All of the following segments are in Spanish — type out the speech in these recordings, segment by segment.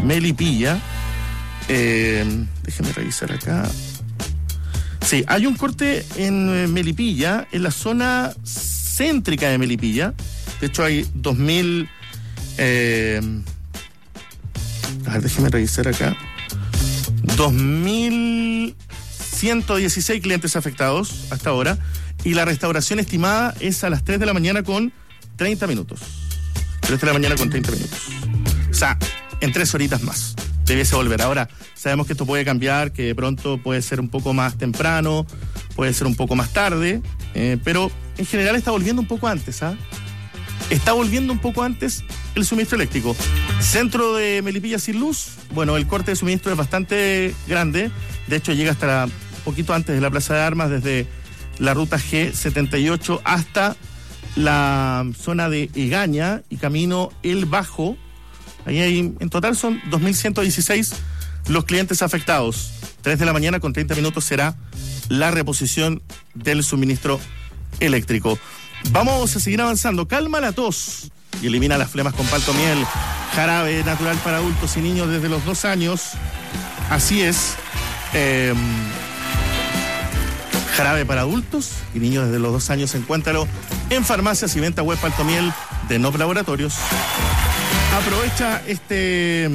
Melipilla. Déjeme revisar acá. Sí, hay un corte en Melipilla, en la zona céntrica de Melipilla. De hecho, hay 2.000... a ver, déjeme revisar acá. 2.116 clientes afectados hasta ahora. Y la restauración estimada es a las 3 de la mañana con 30 minutos. 3 de la mañana con 30 minutos. O sea, en 3 horitas más debiese volver. Ahora, sabemos que esto puede cambiar, que de pronto puede ser un poco más temprano, puede ser un poco más tarde, pero en general está volviendo un poco antes, ¿ah? Está volviendo un poco antes el suministro eléctrico. Centro de Melipilla sin luz, bueno, el corte de suministro es bastante grande, de hecho llega hasta un poquito antes de la Plaza de Armas, desde la ruta G78 hasta la zona de Egaña y camino El Bajo. Ahí hay, en total son 2.116 los clientes afectados. 3 de la mañana con 30 minutos será la reposición del suministro eléctrico. Vamos a seguir avanzando. Calma la tos y elimina las flemas con Paltomiel. Jarabe natural para adultos y niños desde los 2 años. Así es. Jarabe para adultos y niños desde los 2 años. Encuéntralo en farmacias y venta web Paltomiel de Nov Laboratorios. Aprovecha este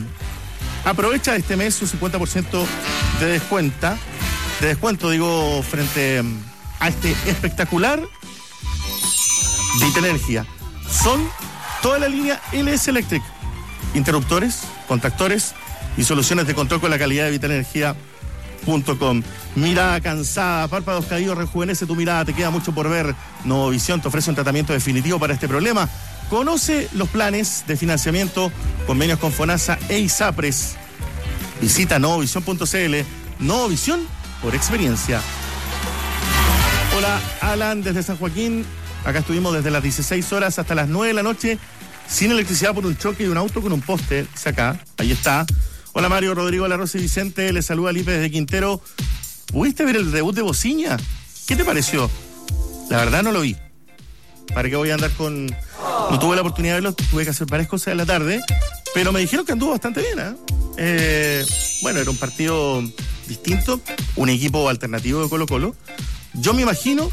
mes un 50% de descuento, digo, frente a este espectacular Vitaenergia. Son toda la línea LS Electric, interruptores, contactores y soluciones de control con la calidad de Vitaenergia.com. Mirada cansada, párpados caídos, rejuvenece tu mirada, te queda mucho por ver. Novovisión te ofrece un tratamiento definitivo para este problema. Conoce los planes de financiamiento, convenios con FONASA e ISAPRES. Visita novovisión.cl. Novovisión por experiencia. Hola, Alan, desde San Joaquín. Acá estuvimos desde las 16 horas hasta las 9 de la noche sin electricidad por un choque de un auto con un poste. Dice acá, ahí está. Hola, Mario, Rodrigo, La Rosa y Vicente. Les saluda Lipe desde Quintero. ¿Pudiste ver el debut de Bociña? ¿Qué te pareció? La verdad no lo vi. ¿Para qué voy a andar con...? No tuve la oportunidad de verlo, tuve que hacer varias cosas en la tarde, pero me dijeron que anduvo bastante bien, bueno, era un partido distinto, un equipo alternativo de Colo-Colo. Yo me imagino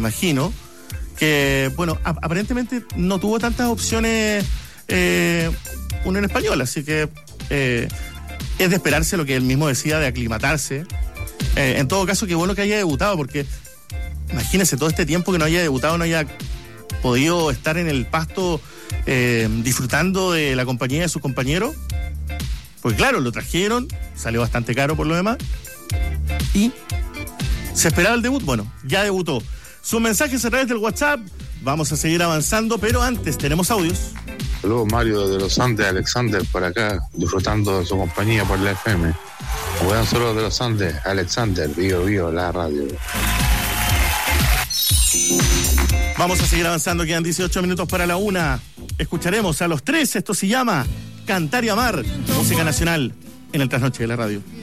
que, bueno, aparentemente no tuvo tantas opciones Unión Española, así que es de esperarse lo que él mismo decía, de aclimatarse. En todo caso, qué bueno que haya debutado, porque imagínese todo este tiempo que no haya debutado, no haya podido estar en el pasto disfrutando de la compañía de sus compañeros. Pues claro, lo trajeron, salió bastante caro por lo demás, y se esperaba el debut. Bueno, ya debutó. Sus mensajes a través del WhatsApp. Vamos a seguir avanzando, pero antes tenemos audios. Saludos, Mario de los Andes, Alexander por acá, disfrutando de su compañía por la FM. Buenos saludos de los Andes, Alexander, Vivo, la radio. Vamos a seguir avanzando, quedan 18 minutos para la 1. Escucharemos a los 3, esto se llama Cantar y Amar, música nacional en el Trasnoche de la radio.